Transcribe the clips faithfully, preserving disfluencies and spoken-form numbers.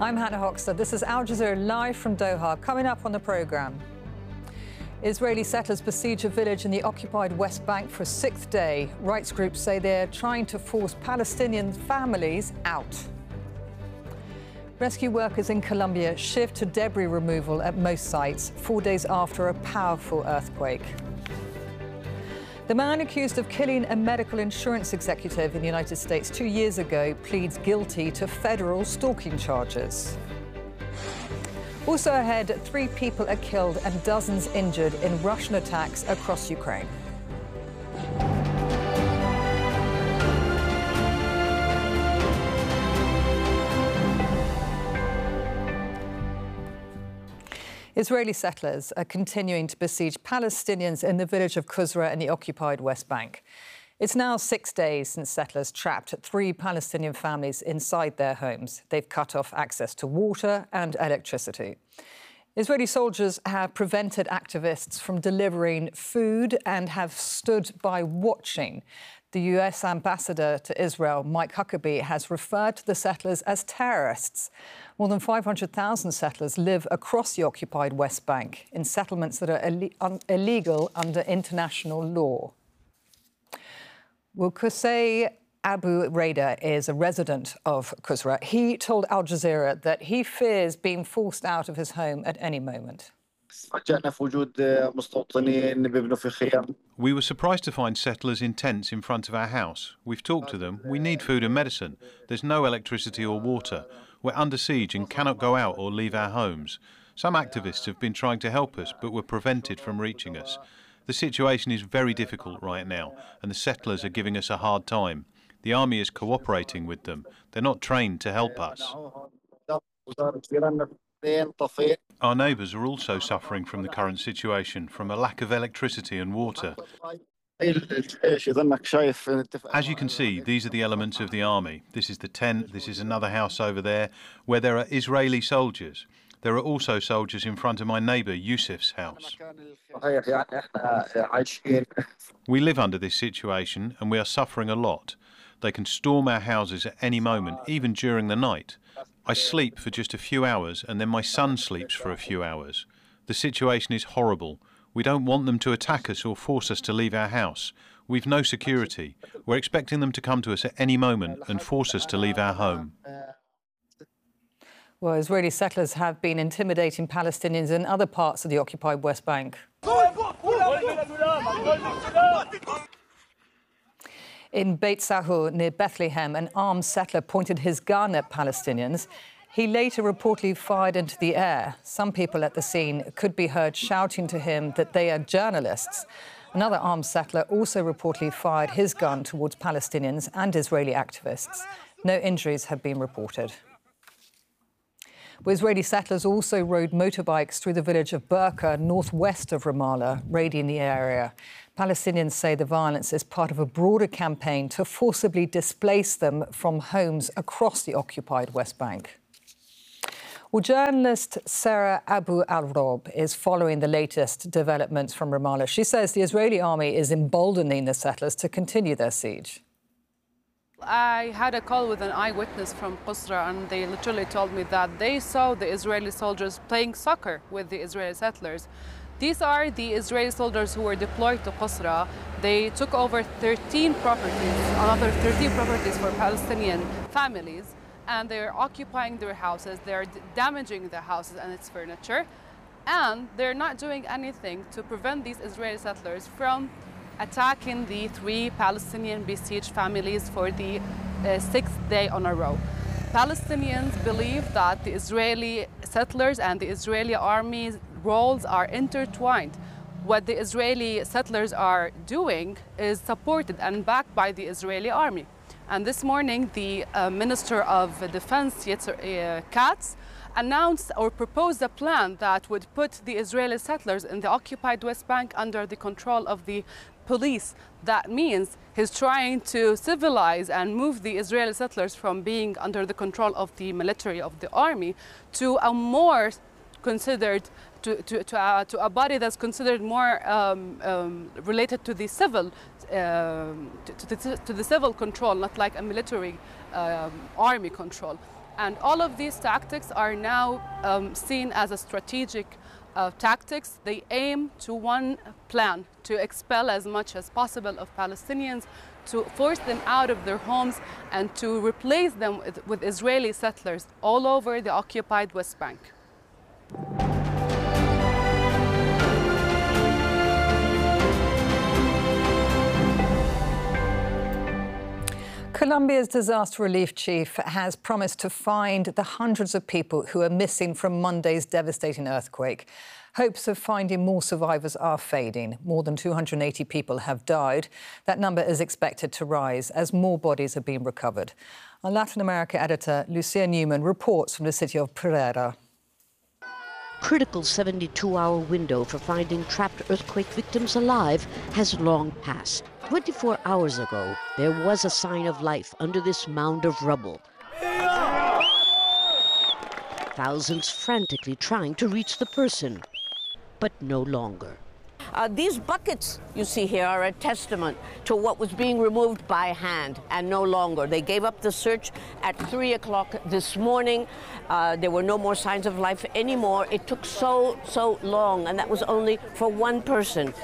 I'm Hannah Hoxter. This is Al Jazeera live from Doha. Coming up on the programme, Israeli settlers besiege a village in the occupied West Bank for a sixth day. Rights groups say they're trying to force Palestinian families out. Rescue workers in Colombia shift to debris removal at most sites, four days after a powerful earthquake. The man accused of killing a medical insurance executive in the United States two years ago pleads guilty to federal stalking charges. Also ahead, three people are killed and dozens injured in Russian attacks across Ukraine. Israeli settlers are continuing to besiege Palestinians in the village of Qusra in the occupied West Bank. It's now six days since settlers trapped three Palestinian families inside their homes. They've cut off access to water and electricity. Israeli soldiers have prevented activists from delivering food and have stood by watching. The U S ambassador to Israel, Mike Huckabee, has referred to the settlers as terrorists. More than five hundred thousand settlers live across the occupied West Bank in settlements that are Ill un illegal under international law. Well, Qusay Abu Reda is a resident of Qusra. He told Al Jazeera that he fears being forced out of his home at any moment. We were surprised to find settlers in tents in front of our house. We've talked to them. We need food and medicine. There's no electricity or water. We're under siege and cannot go out or leave our homes. Some activists have been trying to help us, but were prevented from reaching us. The situation is very difficult right now, and the settlers are giving us a hard time. The army is cooperating with them. They're not trained to help us. Our neighbours are also suffering from the current situation, from a lack of electricity and water. As you can see, these are the elements of the army. This is the tent, this is another house over there, where there are Israeli soldiers. There are also soldiers in front of my neighbour Yusuf's house. We live under this situation and we are suffering a lot. They can storm our houses at any moment, even during the night. I sleep for just a few hours and then my son sleeps for a few hours. The situation is horrible. We don't want them to attack us or force us to leave our house. We've no security. We're expecting them to come to us at any moment and force us to leave our home. Well, Israeli settlers have been intimidating Palestinians in other parts of the occupied West Bank. In Beit Sahur, near Bethlehem, an armed settler pointed his gun at Palestinians. He later reportedly fired into the air. Some people at the scene could be heard shouting to him that they are journalists. Another armed settler also reportedly fired his gun towards Palestinians and Israeli activists. No injuries have been reported. Well, Israeli settlers also rode motorbikes through the village of Burqa, northwest of Ramallah, raiding the area. Palestinians say the violence is part of a broader campaign to forcibly displace them from homes across the occupied West Bank. Well, journalist Sarah Abu Al-Rob is following the latest developments from Ramallah. She says the Israeli army is emboldening the settlers to continue their siege. I had a call with an eyewitness from Qusra, and they literally told me that they saw the Israeli soldiers playing soccer with the Israeli settlers. These are the Israeli soldiers who were deployed to Qusra. They took over thirteen properties, another thirteen properties for Palestinian families, and they're occupying their houses. They're damaging their houses and its furniture, and they're not doing anything to prevent these Israeli settlers from attacking the three Palestinian besieged families for the uh, sixth day on a row. Palestinians believe that the Israeli settlers and the Israeli army's roles are intertwined. What the Israeli settlers are doing is supported and backed by the Israeli army. And this morning, the uh, Minister of Defense, Yetzer uh, Katz, announced or proposed a plan that would put the Israeli settlers in the occupied West Bank under the control of the police. That means he's trying to civilize and move the Israeli settlers from being under the control of the military, of the army, to a more considered, to, to, to, a, to a body that's considered more um, um, related to the civil, um, to, to, the, to the civil control, not like a military um, army control. And all of these tactics are now um, seen as a strategic uh, tactics. They aim to one plan, to expel as much as possible of Palestinians, to force them out of their homes and to replace them with, with Israeli settlers all over the occupied West Bank. Colombia's disaster relief chief has promised to find the hundreds of people who are missing from Monday's devastating earthquake. Hopes of finding more survivors are fading. More than two hundred eighty people have died. That number is expected to rise as more bodies are being recovered. Our Latin America editor, Lucia Newman, reports from the city of Pereira. Critical seventy-two hour window for finding trapped earthquake victims alive has long passed. twenty-four hours ago, there was a sign of life under this mound of rubble. Thousands frantically trying to reach the person, but no longer. Uh, these buckets you see here are a testament to what was being removed by hand and no longer. They gave up the search at three o'clock this morning. Uh, there were no more signs of life anymore. It took so, so long, and that was only for one person.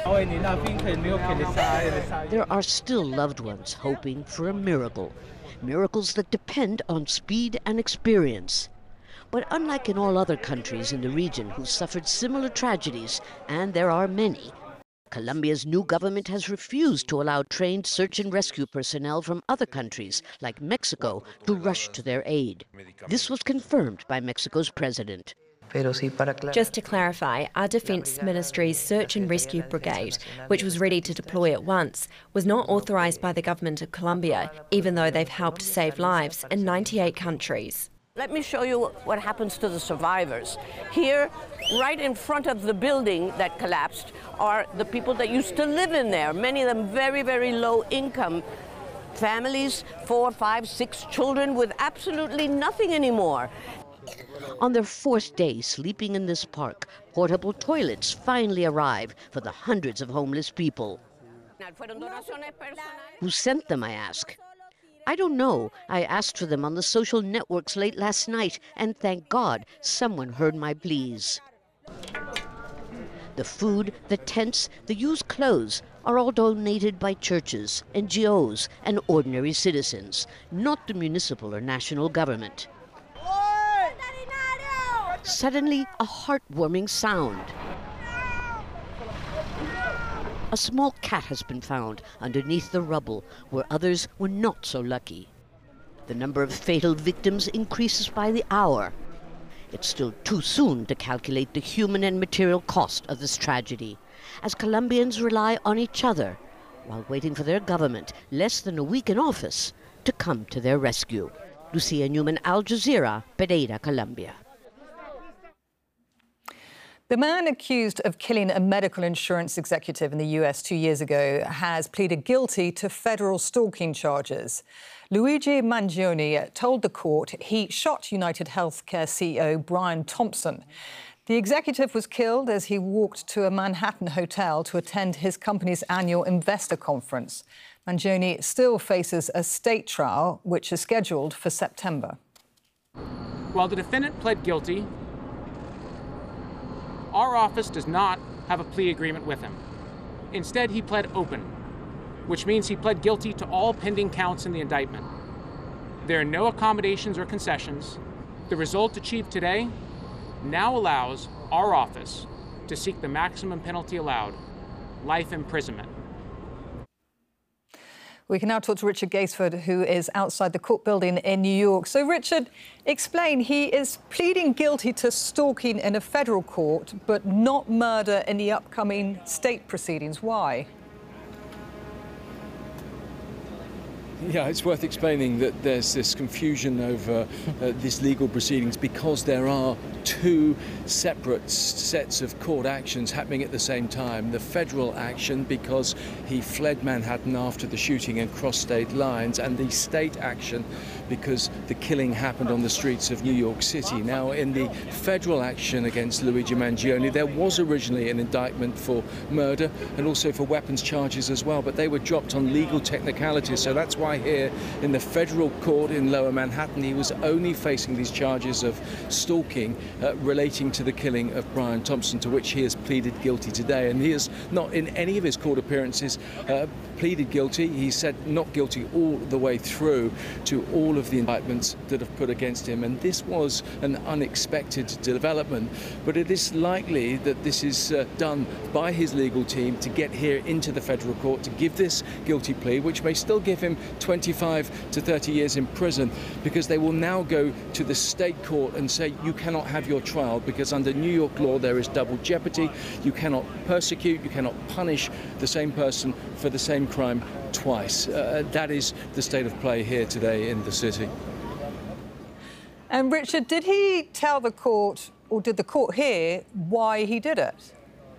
There are still loved ones hoping for a miracle. Miracles that depend on speed and experience. But unlike in all other countries in the region who suffered similar tragedies, and there are many, Colombia's new government has refused to allow trained search and rescue personnel from other countries, like Mexico, to rush to their aid. This was confirmed by Mexico's president. Just to clarify, our Defence Ministry's Search and Rescue Brigade, which was ready to deploy at once, was not authorised by the government of Colombia, even though they've helped save lives in ninety-eight countries. Let me show you what happens to the survivors. Here, right in front of the building that collapsed, are the people that used to live in there, many of them very, very low income families, four, five, six children with absolutely nothing anymore. On their fourth day sleeping in this park, portable toilets finally arrive for the hundreds of homeless people. Who sent them, I ask? I don't know. I asked for them on the social networks late last night, and thank God someone heard my pleas. The food, the tents, the used clothes are all donated by churches, N G Os, and ordinary citizens, not the municipal or national government. Suddenly, a heartwarming sound. A small cat has been found underneath the rubble, where others were not so lucky. The number of fatal victims increases by the hour. It's still too soon to calculate the human and material cost of this tragedy, as Colombians rely on each other, while waiting for their government, less than a week in office, to come to their rescue. Lucia Newman, Al Jazeera, Pereira, Colombia. The man accused of killing a medical insurance executive in the U S two years ago has pleaded guilty to federal stalking charges. Luigi Mangione told the court he shot United Healthcare C E O Brian Thompson. The executive was killed as he walked to a Manhattan hotel to attend his company's annual investor conference. Mangione still faces a state trial, which is scheduled for September. While the defendant pled guilty, our office does not have a plea agreement with him. Instead, he pled open, which means he pled guilty to all pending counts in the indictment. There are no accommodations or concessions. The result achieved today now allows our office to seek the maximum penalty allowed, life imprisonment. We can now talk to Richard Gaisford, who is outside the court building in New York. So, Richard, explain, he is pleading guilty to stalking in a federal court, but not murder in the upcoming state proceedings. Why? Yeah, it's worth explaining that there's this confusion over uh, these legal proceedings because there are two separate sets of court actions happening at the same time. The federal action because he fled Manhattan after the shooting and crossed state lines, and the state action because the killing happened on the streets of New York City. Now, in the federal action against Luigi Mangione, there was originally an indictment for murder and also for weapons charges as well, but they were dropped on legal technicalities, so that's why why here in the federal court in Lower Manhattan he was only facing these charges of stalking uh, relating to the killing of Brian Thompson, to which he has pleaded guilty today. And he has not in any of his court appearances uh, pleaded guilty. He said not guilty all the way through to all of the indictments that have put against him. And this was an unexpected development, but it is likely that this is uh, done by his legal team to get here into the federal court to give this guilty plea, which may still give him twenty-five to thirty years in prison, because they will now go to the state court and say you cannot have your trial because under New York law there is double jeopardy. You cannot persecute, you cannot punish the same person for the same crime twice. Uh, that is the state of play here today in the city. And Richard, did he tell the court, or did the court hear why he did it?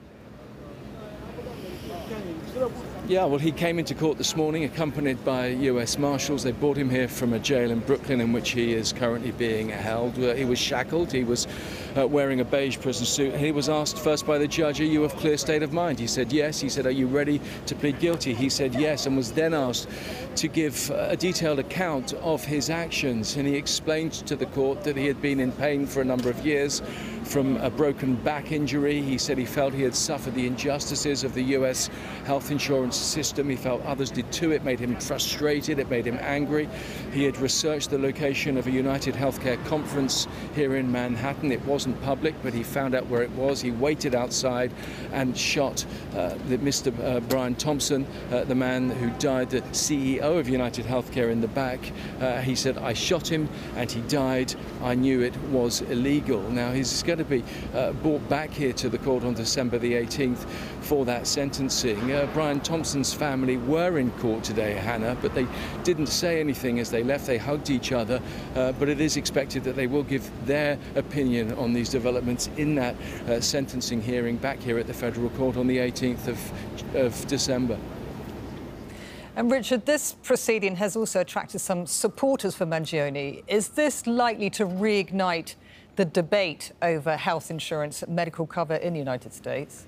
Yeah, well, he came into court this morning accompanied by U S Marshals. They brought him here from a jail in Brooklyn in which he is currently being held. Uh, he was shackled. He was uh, wearing a beige prison suit. He was asked first by the judge, are you of clear state of mind? He said yes. He said, are you ready to plead guilty? He said yes, and was then asked to give a detailed account of his actions. And he explained to the court that he had been in pain for a number of years from a broken back injury. He said he felt he had suffered the injustices of the U S health insurance system. He felt others did too. It made him frustrated. It made him angry. He had researched the location of a United Healthcare conference here in Manhattan. It wasn't public, but he found out where it was. He waited outside and shot uh, the Mister Uh, Brian Thompson, uh, the man who died, the C E O of United Healthcare, in the back. Uh, he said, I shot him and he died. I knew it was illegal. Now, he's going to be uh, brought back here to the court on December the eighteenth for that sentencing. Uh, Brian Thompson's family were in court today, Hannah, but they didn't say anything as they left. They hugged each other, uh, but it is expected that they will give their opinion on these developments in that uh, sentencing hearing back here at the federal court on the eighteenth of, of December. And Richard, this proceeding has also attracted some supporters for Mangione. Is this likely to reignite the debate over health insurance medical cover in the United States?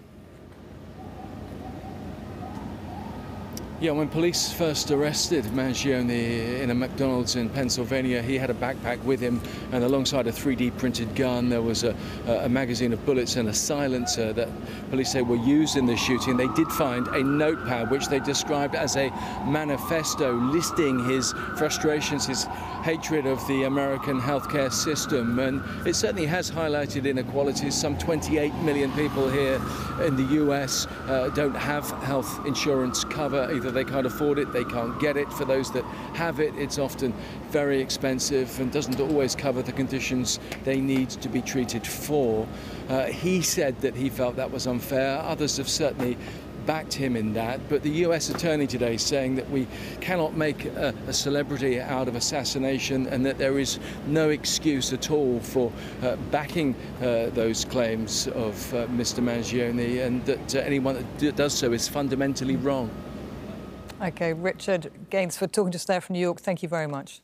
Yeah, when police first arrested Mangione in a McDonald's in Pennsylvania, he had a backpack with him, and alongside a three D printed gun, there was a, a magazine of bullets and a silencer that police say were used in the shooting. They did find a notepad, which they described as a manifesto listing his frustrations, his hatred of the American healthcare system, and it certainly has highlighted inequalities. Some twenty-eight million people here in the U S uh, don't have health insurance cover. Either they can't afford it, they can't get it. For those that have it, it's often very expensive and doesn't always cover the conditions they need to be treated for. Uh, he said that he felt that was unfair. Others have certainly backed him in that, but the U S attorney today is saying that we cannot make a, a celebrity out of assassination, and that there is no excuse at all for uh, backing uh, those claims of uh, Mister Mangione, and that uh, anyone that d does so is fundamentally wrong. OK, Richard Gainsford talking to us there from New York. Thank you very much.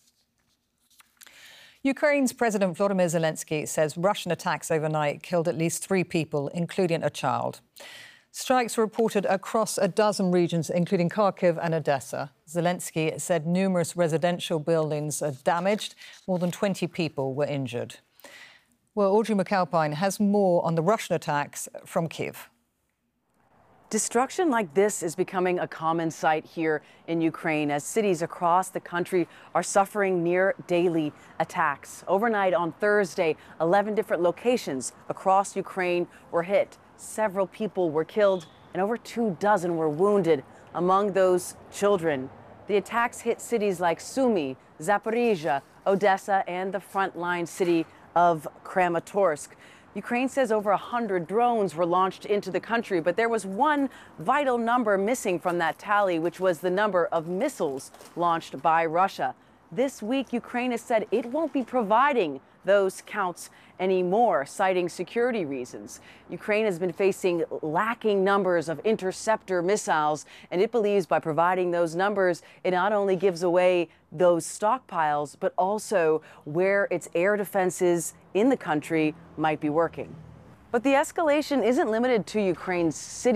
Ukraine's President Volodymyr Zelensky says Russian attacks overnight killed at least three people, including a child. Strikes were reported across a dozen regions, including Kharkiv and Odessa. Zelensky said numerous residential buildings are damaged. More than twenty people were injured. Well, Audrey McAlpine has more on the Russian attacks from Kyiv. Destruction like this is becoming a common sight here in Ukraine as cities across the country are suffering near daily attacks. Overnight on Thursday, eleven different locations across Ukraine were hit. Several people were killed and over two dozen were wounded, among those children. The attacks hit cities like Sumy, Zaporizhia, Odessa, and the frontline city of Kramatorsk. Ukraine says over one hundred drones were launched into the country, but there was one vital number missing from that tally, which was the number of missiles launched by Russia. This week, Ukraine has said it won't be providing those counts anymore, citing security reasons. Ukraine has been facing lacking numbers of interceptor missiles, and it believes by providing those numbers, it not only gives away those stockpiles, but also where its air defenses in the country might be working. But the escalation isn't limited to Ukraine's cities.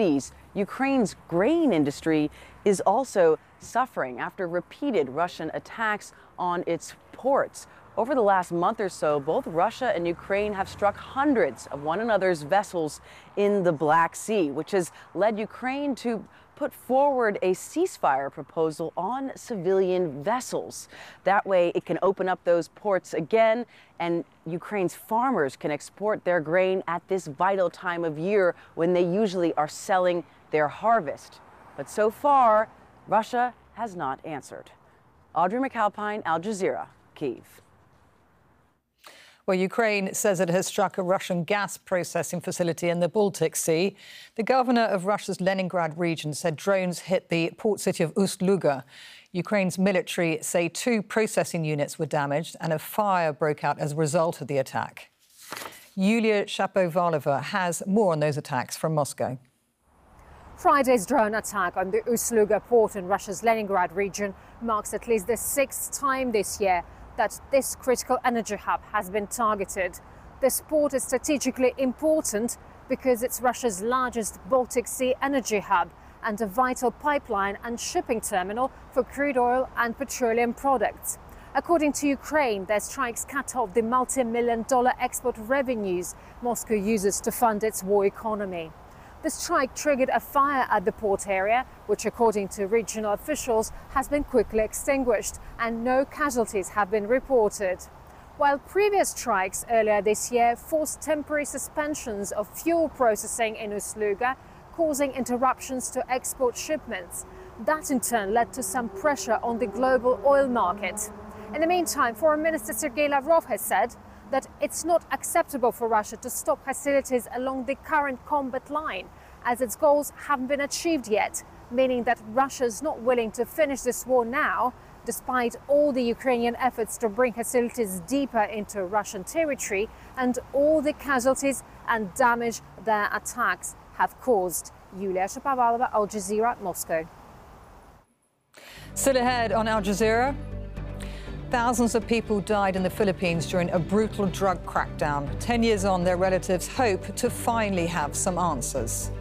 Ukraine's grain industry is also suffering after repeated Russian attacks on its ports. Over the last month or so, both Russia and Ukraine have struck hundreds of one another's vessels in the Black Sea, which has led Ukraine to put forward a ceasefire proposal on civilian vessels. That way it can open up those ports again, and Ukraine's farmers can export their grain at this vital time of year when they usually are selling their harvest. But so far, Russia has not answered. Audrey McAlpine, Al Jazeera, Kyiv. Well, Ukraine says it has struck a Russian gas processing facility in the Baltic Sea. The governor of Russia's Leningrad region said drones hit the port city of Ust-Luga. Ukraine's military say two processing units were damaged and a fire broke out as a result of the attack. Yulia Shapovalova has more on those attacks from Moscow. Friday's drone attack on the Ust-Luga port in Russia's Leningrad region marks at least the sixth time this year that this critical energy hub has been targeted. This port is strategically important because it's Russia's largest Baltic Sea energy hub and a vital pipeline and shipping terminal for crude oil and petroleum products. According to Ukraine, their strikes cut off the multi-million dollar export revenues Moscow uses to fund its war economy. The strike triggered a fire at the port area, which, according to regional officials, has been quickly extinguished and no casualties have been reported. While previous strikes earlier this year forced temporary suspensions of fuel processing in Ust-Luga, causing interruptions to export shipments. That in turn led to some pressure on the global oil market. In the meantime, Foreign Minister Sergei Lavrov has said that it's not acceptable for Russia to stop hostilities along the current combat line, as its goals haven't been achieved yet, meaning that Russia is not willing to finish this war now, despite all the Ukrainian efforts to bring hostilities deeper into Russian territory and all the casualties and damage their attacks have caused. Yulia Shapovalova, Al Jazeera, Moscow. Still ahead on Al Jazeera. Thousands of people died in the Philippines during a brutal drug crackdown. Ten years on, their relatives hope to finally have some answers.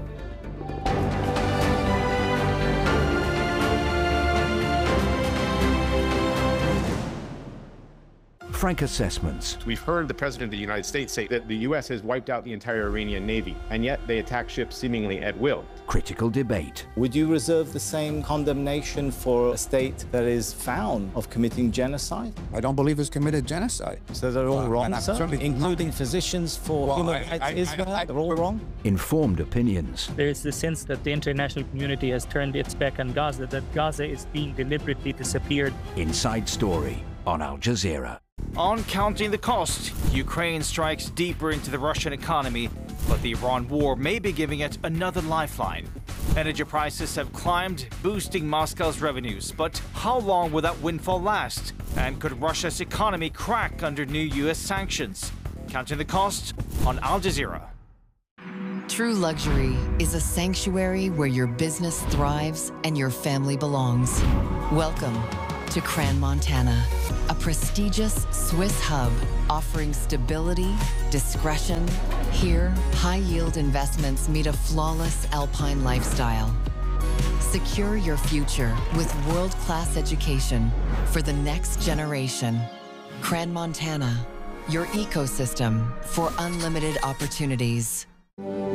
Frank Assessments. We've heard the President of the United States say that the U S has wiped out the entire Iranian Navy, and yet they attack ships seemingly at will. Critical debate. Would you reserve the same condemnation for a state that is found of committing genocide? I don't believe it's committed genocide. So they're all well, wrong, sir? Including physicians for well, human rights Israel? They're all wrong? Informed opinions. There is the sense that the international community has turned its back on Gaza, that Gaza is being deliberately disappeared. Inside Story on Al Jazeera. On counting the cost, Ukraine strikes deeper into the Russian economy, but the Iran war may be giving it another lifeline. Energy prices have climbed, boosting Moscow's revenues. But how long will that windfall last? And could Russia's economy crack under new U S sanctions? Counting the cost on Al Jazeera. True luxury is a sanctuary where your business thrives and your family belongs. Welcome to Crans-Montana, a prestigious Swiss hub offering stability, discretion. Here, high-yield investments meet a flawless alpine lifestyle. Secure your future with world-class education for the next generation. Crans-Montana, your ecosystem for unlimited opportunities.